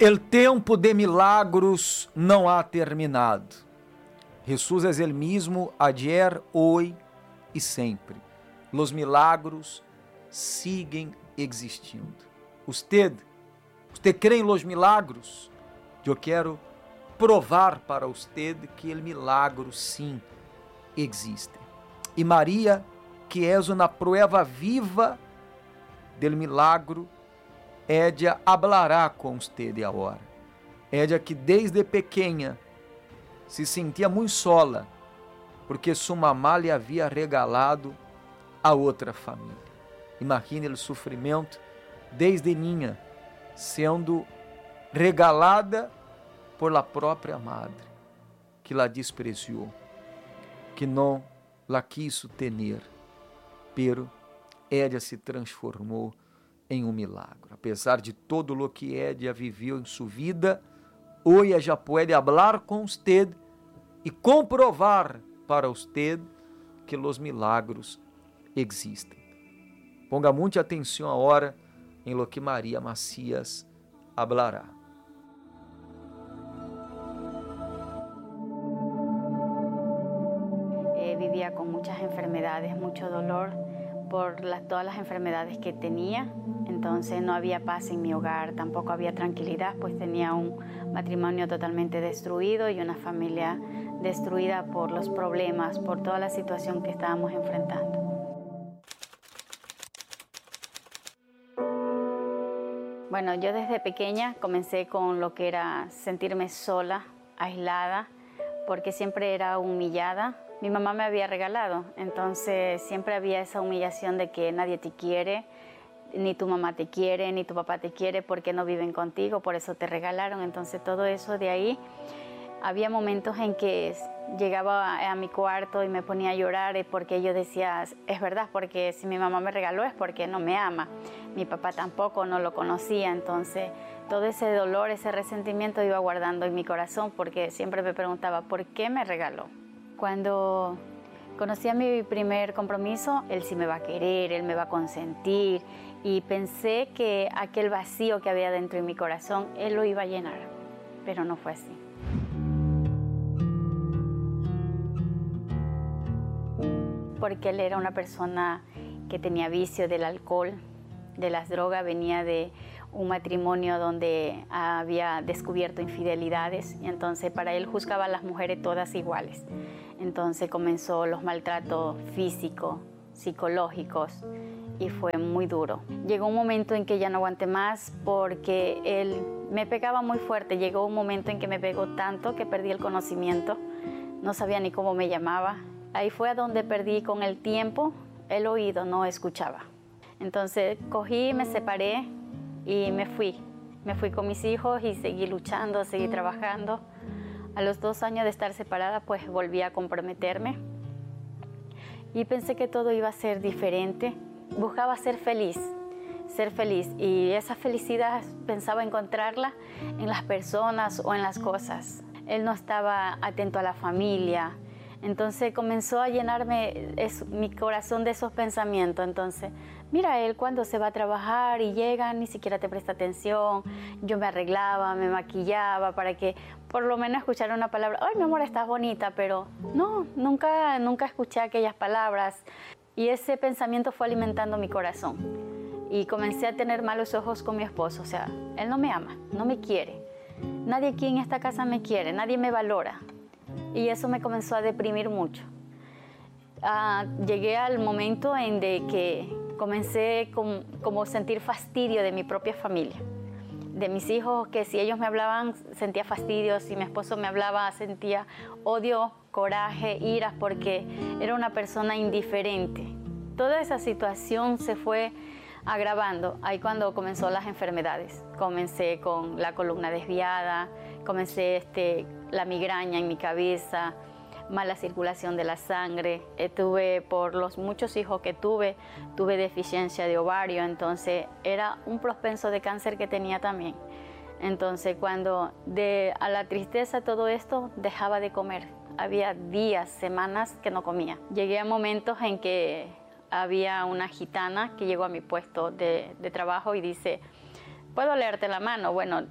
El tempo de milagros não ha terminado. Jesús es el mismo ayer, hoy y sempre. Los milagros siguen existindo. Usted crê em los milagros? Eu quero provar para usted que el milagro sim existe. E Maria, que és uma prueba viva del milagro, ella hablará com usted agora. Ella que desde pequena se sentia muito sola, porque sua mamá lhe havia regalado a outra família. Imagine o sofrimento desde niña, sendo regalada por la própria madre, que la despreciou, que não la quiso tener, pero ella se transformou em um milagre. Apesar de todo o que ella viveu em sua vida, hoje ella pode falar com usted e comprovar para usted que os milagros existem. Ponga muita atenção agora em lo que Maria Macías hablará. Vivía con muchas enfermedades, mucho dolor por todas las enfermedades que tenía. Entonces no había paz en mi hogar, tampoco había tranquilidad, pues tenía un matrimonio totalmente destruido y una familia destruida por los problemas, por toda la situación que estábamos enfrentando. Bueno, yo desde pequeña comencé con lo que era sentirme sola, aislada, porque siempre era humillada. Mi mamá me había regalado, entonces siempre había esa humillación de que nadie te quiere, ni tu mamá te quiere, ni tu papá te quiere porque no viven contigo, por eso te regalaron. Entonces todo eso de ahí, había momentos en que llegaba a mi cuarto y me ponía a llorar porque yo decía, es verdad, porque si mi mamá me regaló es porque no me ama. Mi papá tampoco, no lo conocía, entonces todo ese dolor, ese resentimiento iba guardando en mi corazón porque siempre me preguntaba, ¿por qué me regaló? Cuando conocí a mi primer compromiso, él sí me va a querer, él me va a consentir, y pensé que aquel vacío que había dentro de mi corazón, él lo iba a llenar, pero no fue así. Porque él era una persona que tenía vicio del alcohol, de las drogas, venía de un matrimonio donde había descubierto infidelidades, y entonces para él juzgaba a las mujeres todas iguales. Entonces comenzó los maltratos físicos, psicológicos, y fue muy duro. Llegó un momento en que ya no aguanté más porque él me pegaba muy fuerte. Llegó un momento en que me pegó tanto que perdí el conocimiento, no sabía ni cómo me llamaba. Ahí fue a donde perdí con el tiempo el oído, no escuchaba. Entonces cogí, me separé y me fui. Me fui con mis hijos y seguí luchando, seguí trabajando. A los 2 años de estar separada, pues volví a comprometerme y pensé que todo iba a ser diferente. Buscaba ser feliz, y esa felicidad pensaba encontrarla en las personas o en las cosas. Él no estaba atento a la familia, entonces comenzó a llenarme mi corazón de esos pensamientos. Entonces, mira, él cuando se va a trabajar y llega ni siquiera te presta atención. Yo me arreglaba, me maquillaba para que por lo menos escuchara una palabra. Ay, mi amor, estás bonita, pero no, nunca escuché aquellas palabras. Y ese pensamiento fue alimentando mi corazón. Y comencé a tener malos ojos con mi esposo. O sea, él no me ama, no me quiere. Nadie aquí en esta casa me quiere, nadie me valora. Y eso me comenzó a deprimir mucho. Llegué al momento en de que comencé como sentir fastidio de mi propia familia. De mis hijos, que si ellos me hablaban sentía fastidio, si mi esposo me hablaba sentía odio, coraje, ira, porque era una persona indiferente. Toda esa situación se fue agravando. Ahí cuando comenzó las enfermedades. Comencé con la columna desviada, comencé la migraña en mi cabeza, mala circulación de la sangre. Por los muchos hijos que tuve deficiencia de ovario, entonces era un propenso de cáncer que tenía también. Entonces cuando a la tristeza todo esto dejaba de comer. Había días, semanas que no comía. Llegué a momentos en que había una gitana que llegó a mi puesto de trabajo y dice, ¿puedo leerte la mano? Bueno,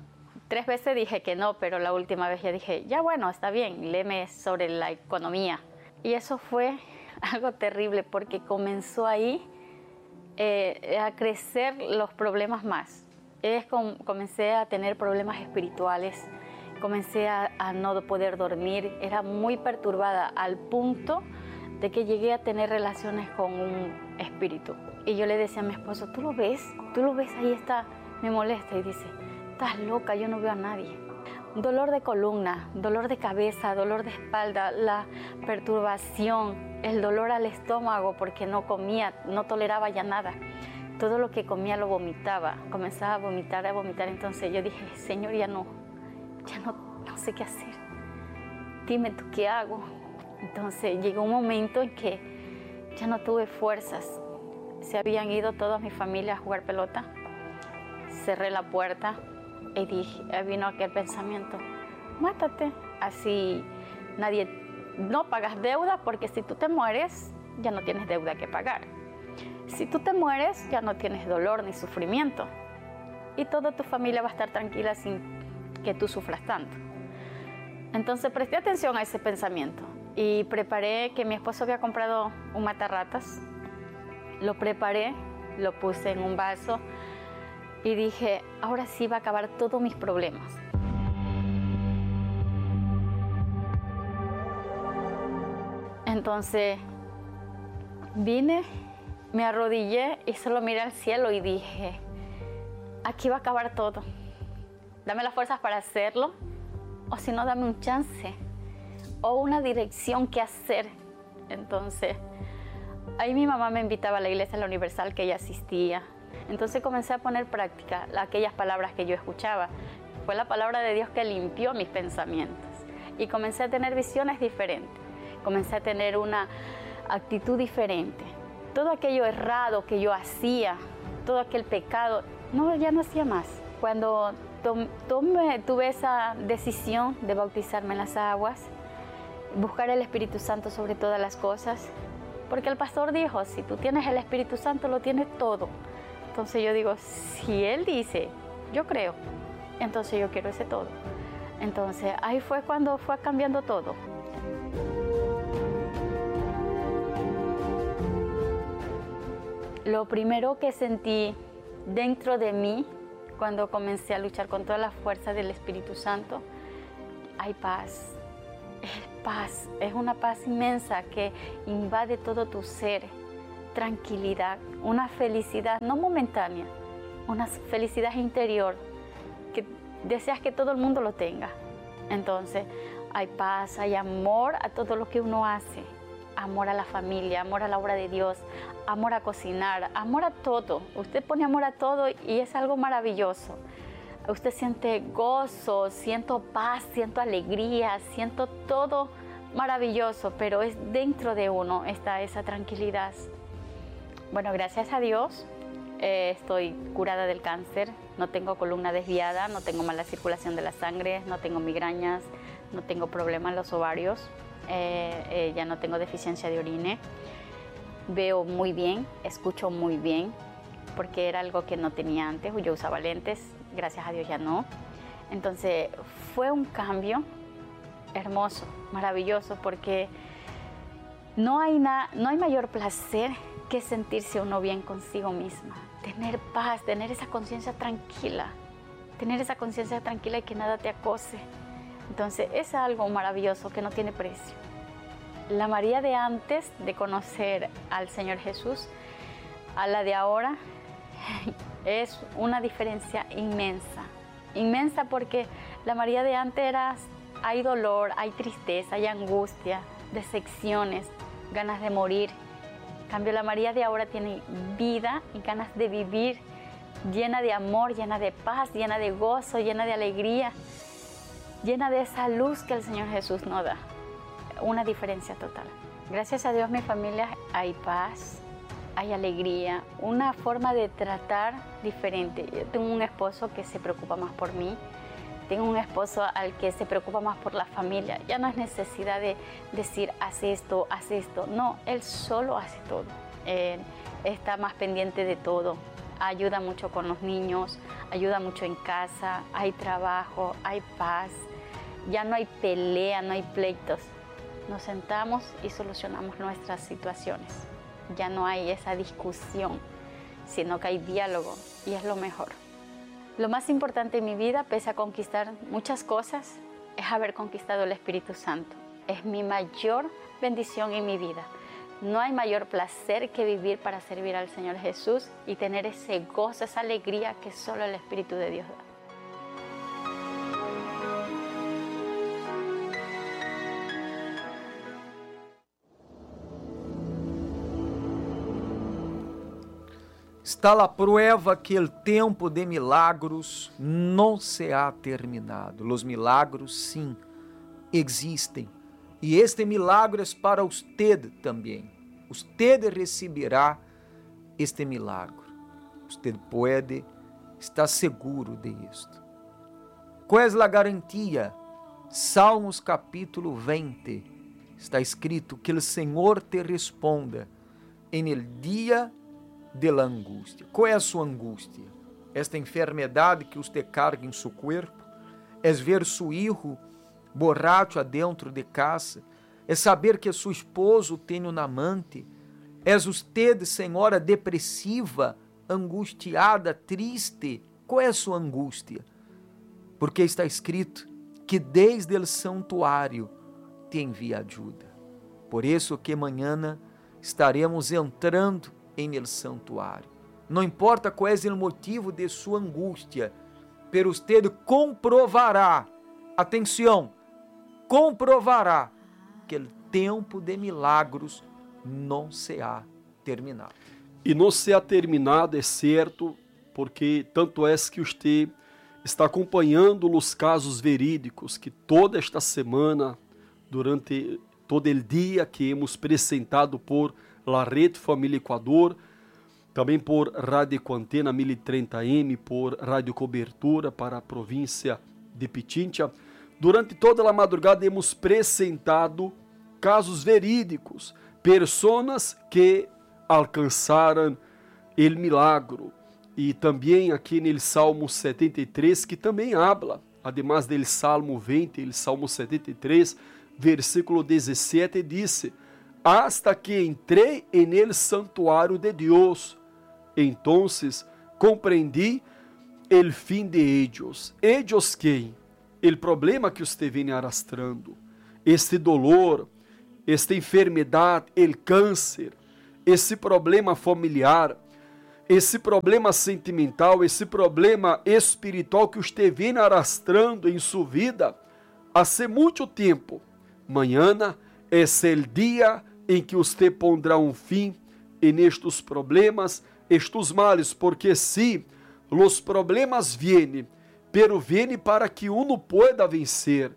3 veces dije que no, pero la última vez ya dije, ya bueno, está bien, léeme sobre la economía. Y eso fue algo terrible porque comenzó ahí a crecer los problemas más. Comencé a tener problemas espirituales, comencé a no poder dormir, era muy perturbada al punto de que llegué a tener relaciones con un espíritu. Y yo le decía a mi esposo, ¿tú lo ves? Ahí está, me molesta. Y dice, estás loca, yo no veo a nadie. Dolor de columna, dolor de cabeza, dolor de espalda, la perturbación, el dolor al estómago porque no comía, no toleraba ya nada. Todo lo que comía lo vomitaba, comenzaba a vomitar. Entonces yo dije, Señor, ya no sé qué hacer. Dime tú qué hago. Entonces llegó un momento en que ya no tuve fuerzas. Se habían ido toda mi familia a jugar pelota. Cerré la puerta y vino aquel pensamiento, mátate. Así no pagas deuda, porque si tú te mueres, ya no tienes deuda que pagar. Si tú te mueres, ya no tienes dolor ni sufrimiento. Y toda tu familia va a estar tranquila sin que tú sufras tanto. Entonces presté atención a ese pensamiento y preparé, que mi esposo había comprado un matarratas. Lo preparé, lo puse en un vaso y dije, ahora sí va a acabar todos mis problemas. Entonces vine, me arrodillé y solo miré al cielo y dije, aquí va a acabar todo. Dame las fuerzas para hacerlo, o si no, dame un chance o una dirección que hacer. Entonces ahí mi mamá me invitaba a la iglesia de la Universal que ella asistía. Entonces comencé a poner práctica aquellas palabras que yo escuchaba. Fue la palabra de Dios que limpió mis pensamientos y comencé a tener visiones diferentes. Comencé a tener una actitud diferente. Todo aquello errado que yo hacía, todo aquel pecado, ya no hacía más. Cuando tuve esa decisión de bautizarme en las aguas, buscar el Espíritu Santo sobre todas las cosas, porque el pastor dijo, si tú tienes el Espíritu Santo, lo tienes todo. Entonces yo digo, si Él dice, yo creo, entonces yo quiero ese todo. Entonces ahí fue cuando fue cambiando todo. Lo primero que sentí dentro de mí, cuando comencé a luchar con toda la fuerza del Espíritu Santo, hay paz. Es paz, es una paz inmensa que invade todo tu ser. Tranquilidad, una felicidad no momentánea, una felicidad interior que deseas que todo el mundo lo tenga. Entonces hay paz, hay amor a todo lo que uno hace, amor a la familia, amor a la obra de Dios, amor a cocinar, amor a todo. Usted pone amor a todo y es algo maravilloso. Usted siente gozo, siento paz, siento alegría, siento todo maravilloso, pero es dentro de uno está esa tranquilidad. Bueno, gracias a Dios estoy curada del cáncer, no tengo columna desviada, no tengo mala circulación de la sangre, no tengo migrañas, no tengo problemas en los ovarios, ya no tengo deficiencia de orina, veo muy bien, escucho muy bien, porque era algo que no tenía antes, yo usaba lentes, gracias a Dios ya no. Entonces fue un cambio hermoso, maravilloso, porque no hay mayor placer que sentirse uno bien consigo misma, tener paz, tener esa conciencia tranquila y que nada te acose. Entonces es algo maravilloso que no tiene precio. La María de antes de conocer al Señor Jesús a la de ahora es una diferencia inmensa, porque la María de antes hay dolor, hay tristeza, hay angustia, decepciones, ganas de morir. En cambio, la María de ahora tiene vida y ganas de vivir, llena de amor, llena de paz, llena de gozo, llena de alegría, llena de esa luz que el Señor Jesús nos da. Una diferencia total. Gracias a Dios, mi familia, hay paz, hay alegría, una forma de tratar diferente. Yo tengo un esposo que se preocupa más por mí, tengo un esposo al que se preocupa más por la familia. Ya no es necesidad de decir, haz esto. No, él solo hace todo. Él está más pendiente de todo. ayuda mucho con los niños, ayuda mucho en casa, hay trabajo, hay paz, ya no hay pelea, no hay pleitos. Nos sentamos y solucionamos nuestras situaciones. Ya no hay esa discusión, sino que hay diálogo y es lo mejor. Lo más importante en mi vida, pese a conquistar muchas cosas, es haber conquistado el Espíritu Santo. Es mi mayor bendición en mi vida. No hay mayor placer que vivir para servir al Señor Jesús y tener ese gozo, esa alegría que solo el Espíritu de Dios da. Está a prueba que o tempo de milagros não se ha terminado. Os milagros, sim, existem. E este milagre é para usted também. Usted receberá este milagre. Usted pode estar seguro de isto. Qual é a garantia? Salmos capítulo 20. Está escrito que o Senhor te responda em el dia de la angústia. Qual é a sua angústia? Esta enfermidade que você carga em seu corpo? É ver seu filho borracho adentro de casa? É saber que seu esposo tem um amante? É você, senhora depressiva, angustiada, triste? Qual é a sua angústia? Porque está escrito que desde o santuário te envia ajuda. Por isso que amanhã estaremos entrando em el santuário. Não importa qual é o motivo de sua angústia, pero usted comprovará, atenção, comprovará que o tempo de milagros não se ha terminado. E não se ha terminado, é certo, porque tanto é que você está acompanhando os casos verídicos que toda esta semana, durante todo o dia que hemos apresentado por la Red Família Equador, também por Rádio Equantena 1030M, por Rádio Cobertura para a província de Pichincha. Durante toda a madrugada hemos apresentado casos verídicos, pessoas que alcançaram o milagro. E também aqui no Salmo 73, que também habla, además do Salmo 20, o Salmo 73, versículo 17, disse: hasta que entrei en el santuário de Deus, entonces compreendi el fim de ellos. Ellos quem? El problema que você vem arrastrando, este dolor, esta enfermidade, el câncer, esse problema familiar, esse problema sentimental, esse problema espiritual que você vem arrastrando em sua vida há muito tempo. Mañana é o dia em que você pondrá um fim em estes problemas, estes males, porque se os problemas vienen, pero vienen para que uno pueda vencer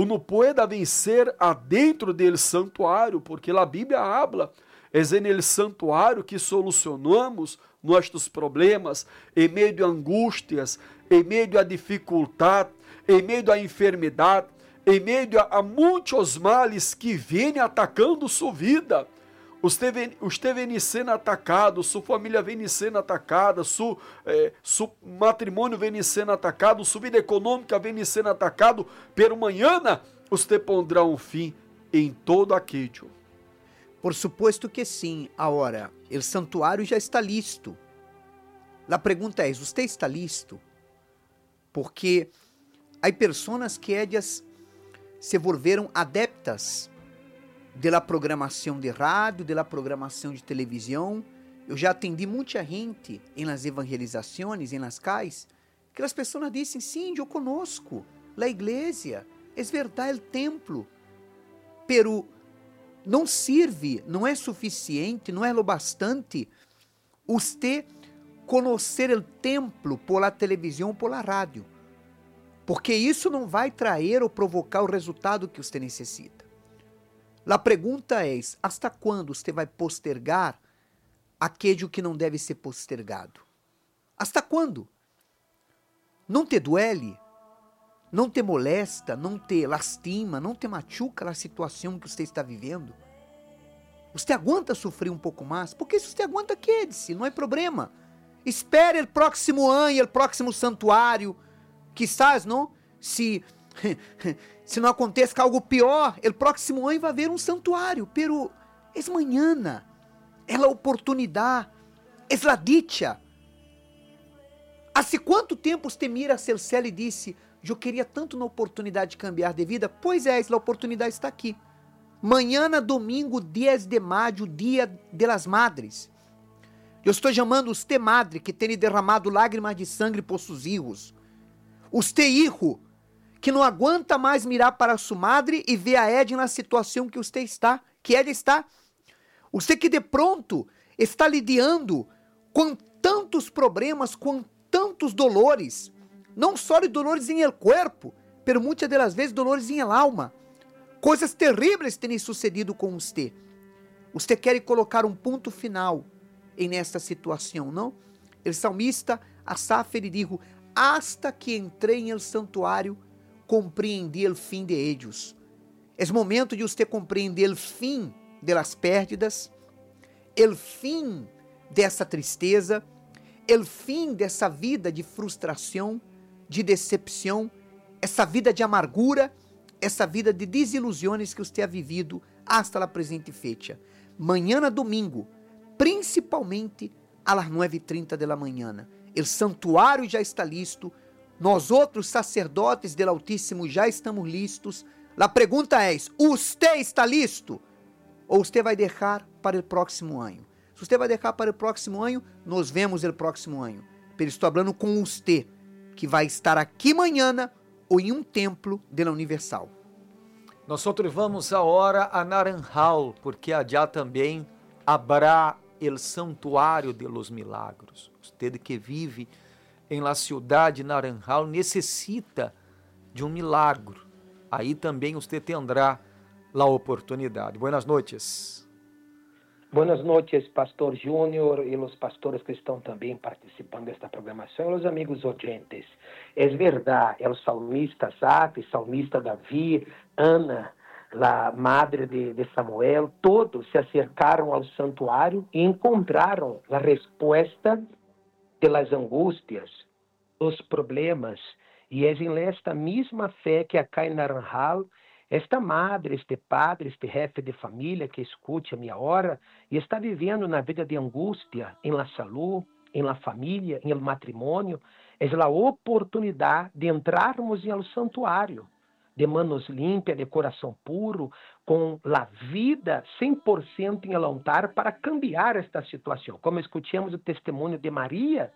adentro del santuário, porque a Bíblia habla, é en santuário que solucionamos nossos problemas, em meio a angústias, em meio a dificuldade, em meio a enfermidade, em meio a muitos males que vêm atacando sua vida. Você vem sendo atacado, sua família vem sendo atacada, seu matrimônio vem sendo atacado, sua vida econômica vem sendo atacado, pero mañana você pondrá um fim em todo aquello. Por supuesto que sim. Agora, o santuário já está listo. A pergunta é: você está listo? Porque há pessoas que ellas se volveram adeptas da programação de rádio, da programação de televisão. Eu já atendi muita gente em las evangelizações, em las calles, que as pessoas dizem: sim, eu conosco a igreja, é verdade, o templo, pero não serve, não é suficiente, não é lo bastante você conhecer o templo por la televisão ou por la rádio, porque isso não vai trazer ou provocar o resultado que você necessita. A pergunta é: hasta quando você vai postergar aquilo que não deve ser postergado? Hasta quando? Não te duele? Não te molesta? Não te lastima? Não te machuca a situação que você está vivendo? Você aguenta sofrer um pouco mais? Porque se você aguanta, quede-se, não é problema. Espere o próximo ano, o próximo santuário. Quizás, não? Se não aconteça algo pior, o próximo ano vai haver um santuário. Pero es mañana, é a oportunidade, é la dicha. Há quanto tempo você mira hacia o céu e disse: eu queria tanto uma oportunidade de cambiar de vida? Pois é, a oportunidade está aqui. Mañana, domingo, 10 de maio, dia de las madres. Eu estou chamando você, madre, que tem derramado lágrimas de sangue por seus filhos. Você, hijo, que não aguenta mais mirar para sua madre e ver a Ed na situação que você está, que ela está. Você que de pronto está lidiando com tantos problemas, com tantos dolores, não só de dolores em el corpo, pero muitas das vezes dolores em el alma. Coisas terríveis têm sucedido com você. Você quer colocar um ponto final em nesta situação, não? O salmista Asaf, ele dijo: hasta que entrei em el santuário, compreendi o fim de ellos. É momento de você compreender o fim das pérdidas, o fim dessa tristeza, o fim dessa vida de frustração, de decepção, essa vida de amargura, essa vida de desilusões que você ha vivido hasta a presente fecha. Manhã, domingo, principalmente às 9h30 da manhã. O santuário já está listo. Nós outros sacerdotes do Altíssimo já estamos listos. A pergunta é: você está listo? Ou você vai deixar para o próximo ano? Se você vai deixar para o próximo ano, nos vemos no próximo ano. Pero estou falando com você, que vai estar aqui amanhã ou em um templo da Universal. Nós vamos agora a Naranjal, porque allá também habrá el santuário de los milagros. Você que vive em la ciudad de Naranjal necessita de um milagro. Aí também você terá a oportunidade. Buenas noches. Buenas noches, Pastor Júnior e os pastores que estão também participando desta programação, e os amigos oyentes. É verdade, o salmista Asaf, salmista Davi, Ana, a madre de Samuel, todos se acercaram ao santuário e encontraram a resposta das angústias, dos problemas. E é nesta mesma fé que acá em Naranjal, esta madre, este padre, este jefe de família que escute a minha hora e está vivendo na vida de angústia, em la saúde, em la família, em el matrimônio, é a oportunidade de entrarmos em el santuário, de manos limpas, de coração puro, com a vida 100% em el altar para cambiar esta situação. Como escutamos o testemunho de Maria,